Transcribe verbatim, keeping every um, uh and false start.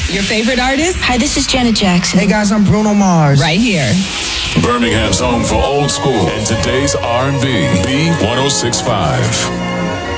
Your favorite artist? Hi, this is Janet Jackson. Hey guys, I'm Bruno Mars. Right here. Birmingham's home for old school and today's R and B. B one oh six point five.